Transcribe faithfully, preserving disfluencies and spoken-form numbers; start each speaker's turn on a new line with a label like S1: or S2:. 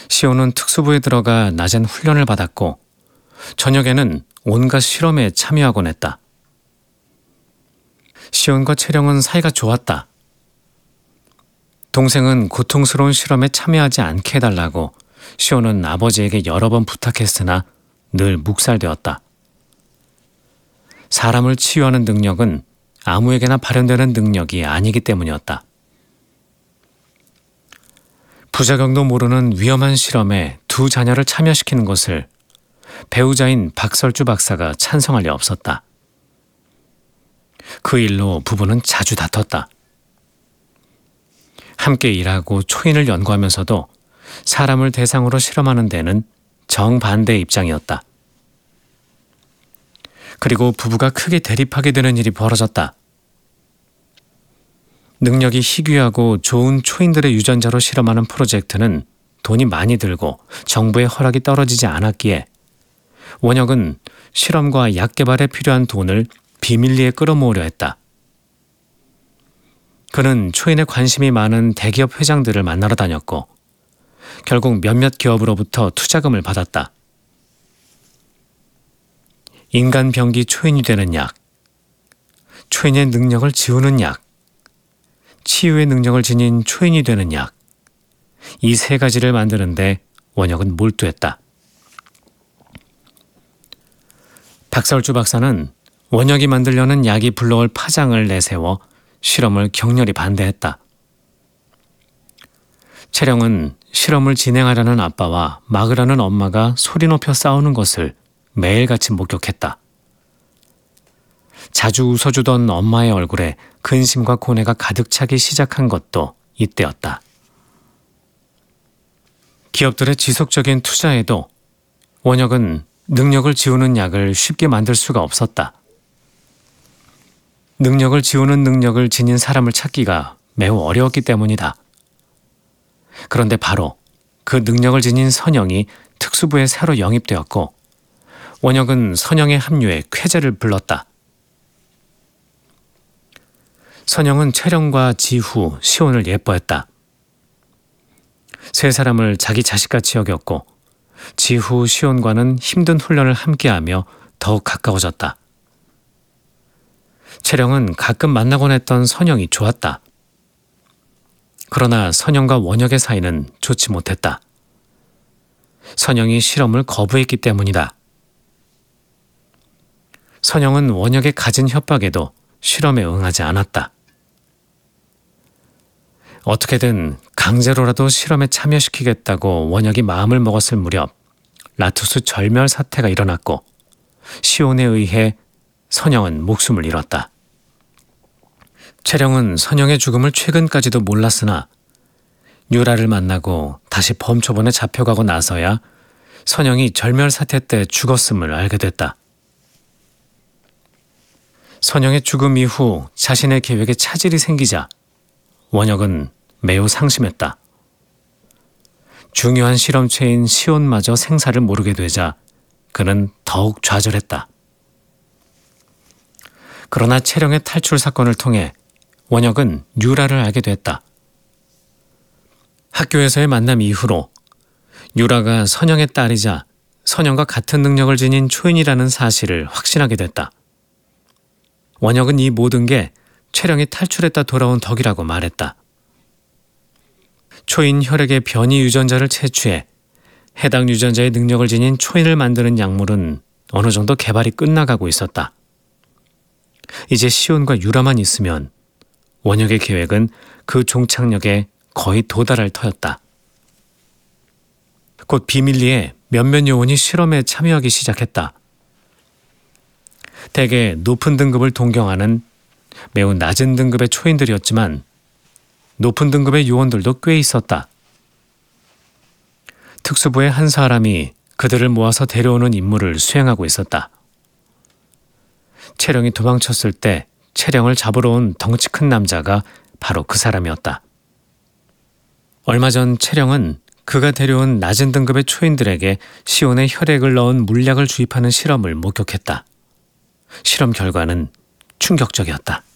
S1: 시온은 특수부에 들어가 낮엔 훈련을 받았고 저녁에는 온갖 실험에 참여하곤 했다. 시온과 채령은 사이가 좋았다. 동생은 고통스러운 실험에 참여하지 않게 해달라고 시온은 아버지에게 여러 번 부탁했으나 늘 묵살되었다. 사람을 치유하는 능력은 아무에게나 발현되는 능력이 아니기 때문이었다. 부작용도 모르는 위험한 실험에 두 자녀를 참여시키는 것을 배우자인 박설주 박사가 찬성할 리 없었다. 그 일로 부부는 자주 다퉜다. 함께 일하고 초인을 연구하면서도 사람을 대상으로 실험하는 데는 정반대의 입장이었다. 그리고 부부가 크게 대립하게 되는 일이 벌어졌다. 능력이 희귀하고 좋은 초인들의 유전자로 실험하는 프로젝트는 돈이 많이 들고 정부의 허락이 떨어지지 않았기에 원혁은 실험과 약 개발에 필요한 돈을 비밀리에 끌어모으려 했다. 그는 초인에 관심이 많은 대기업 회장들을 만나러 다녔고 결국 몇몇 기업으로부터 투자금을 받았다. 인간 병기 초인이 되는 약, 초인의 능력을 지우는 약, 치유의 능력을 지닌 초인이 되는 약, 이 세 가지를 만드는데 원혁은 몰두했다. 박설주 박사는 원혁이 만들려는 약이 불러올 파장을 내세워 실험을 격렬히 반대했다. 채령은 실험을 진행하려는 아빠와 막으려는 엄마가 소리 높여 싸우는 것을 매일같이 목격했다. 자주 웃어주던 엄마의 얼굴에 근심과 고뇌가 가득 차기 시작한 것도 이때였다. 기업들의 지속적인 투자에도 원혁은 능력을 지우는 약을 쉽게 만들 수가 없었다. 능력을 지우는 능력을 지닌 사람을 찾기가 매우 어려웠기 때문이다. 그런데 바로 그 능력을 지닌 선영이 특수부에 새로 영입되었고 원혁은 선영의 합류에 쾌재를 불렀다. 선영은 채령과 지후, 시온을 예뻐했다. 세 사람을 자기 자식같이 여겼고 지후, 시온과는 힘든 훈련을 함께하며 더욱 가까워졌다. 채령은 가끔 만나곤 했던 선영이 좋았다. 그러나 선영과 원혁의 사이는 좋지 못했다. 선영이 실험을 거부했기 때문이다. 선영은 원혁의 갖은 협박에도 실험에 응하지 않았다. 어떻게든 강제로라도 실험에 참여시키겠다고 원혁이 마음을 먹었을 무렵 라투스 절멸 사태가 일어났고 시온에 의해 선영은 목숨을 잃었다. 채령은 선영의 죽음을 최근까지도 몰랐으나 유라를 만나고 다시 범초본에 잡혀가고 나서야 선영이 절멸 사태 때 죽었음을 알게 됐다. 선영의 죽음 이후 자신의 계획에 차질이 생기자 원혁은 매우 상심했다. 중요한 실험체인 시온마저 생사를 모르게 되자 그는 더욱 좌절했다. 그러나 채령의 탈출 사건을 통해 원혁은 유라를 알게 됐다. 학교에서의 만남 이후로 유라가 선영의 딸이자 선영과 같은 능력을 지닌 초인이라는 사실을 확신하게 됐다. 원혁은 이 모든 게 채령이 탈출했다 돌아온 덕이라고 말했다. 초인 혈액의 변이 유전자를 채취해 해당 유전자의 능력을 지닌 초인을 만드는 약물은 어느 정도 개발이 끝나가고 있었다. 이제 시온과 유라만 있으면 원혁의 계획은 그 종착역에 거의 도달할 터였다. 곧 비밀리에 몇몇 요원이 실험에 참여하기 시작했다. 대개 높은 등급을 동경하는 매우 낮은 등급의 초인들이었지만 높은 등급의 요원들도 꽤 있었다. 특수부의 한 사람이 그들을 모아서 데려오는 임무를 수행하고 있었다. 채령이 도망쳤을 때 채령을 잡으러 온 덩치 큰 남자가 바로 그 사람이었다. 얼마 전 채령은 그가 데려온 낮은 등급의 초인들에게 시온에 혈액을 넣은 물약을 주입하는 실험을 목격했다. 실험 결과는 충격적이었다.